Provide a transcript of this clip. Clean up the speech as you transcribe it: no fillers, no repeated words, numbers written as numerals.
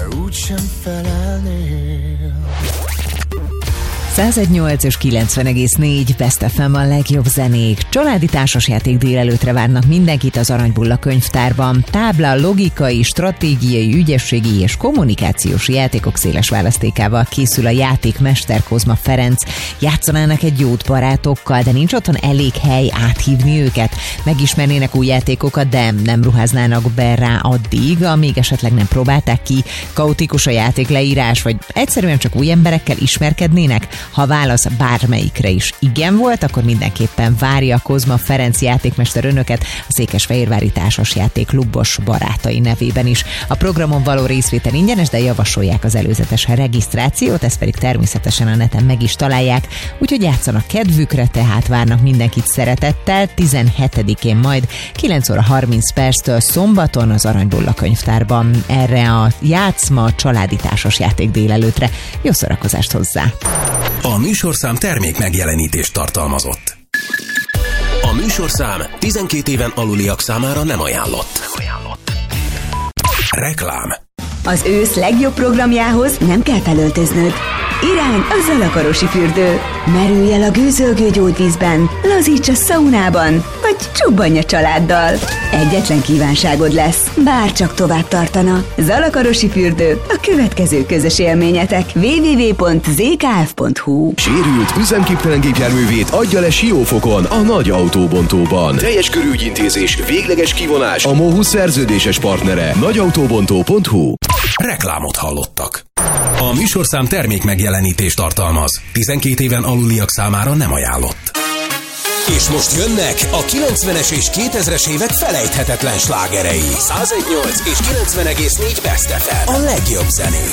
úgysem felelnél. 101.8 és 90,4 Best FM a legjobb zenék. Családi társasjáték délelőtre várnak mindenkit az Aranybulla könyvtárban. Tábla, logikai, stratégiai, ügyességi és kommunikációs játékok széles választékával készül a játékmester Kozma Ferenc. Játszanának egy jót barátokkal, de nincs otthon elég hely áthívni őket. Megismernének új játékokat, de nem ruháznának be rá addig, amíg esetleg nem próbálták ki. Kaotikus a játék leírás, vagy egyszerűen csak új emberekkel ismerkednének? Ha a válasz bármelyikre is igen volt, akkor mindenképpen várja Kozma Ferenc játékmester önöket a Székesfehérvári Társasjáték klubos barátai nevében is. A programon való részvétel ingyenes, de javasolják az előzetes regisztrációt, ezt pedig természetesen a neten meg is találják, úgyhogy játszanak kedvükre, tehát várnak mindenkit szeretettel 17-én majd 9 óra 30 perctől szombaton az Aranybulla könyvtárban. Erre a játszma családi társasjáték délelőtre. Jó szórakozást hozzá! A műsorszám termék megjelenítést tartalmazott. A műsorszám 12 éven aluliak számára nem ajánlott. Reklám. Az ősz legjobb programjához nem kell felöltöznöd. Irány a Zalakarosi fürdő. Merülj el a gőzölgő gyógyvízben, lazíts a szaunában, vagy csobbanj a családdal. Egyetlen kívánságod lesz, bárcsak tovább tartana. Zalakarosi fürdő, a következő közös élményetek. www.zkf.hu. Sérült üzemképtelen gépjárművét adja le Siófokon, a nagy autóbontóban. Teljes körű ügyintézés, végleges kivonás, a MOHU szerződéses partnere. nagyautóbontó.hu. Reklámot hallottak. A műsorszám termék megjelenítést tartalmaz. 12 éven aluliak számára nem ajánlott. És most jönnek a 90-es és 2000-es évek felejthetetlen slágerei. 101.8 és 90,4 Best FM. A legjobb zenék.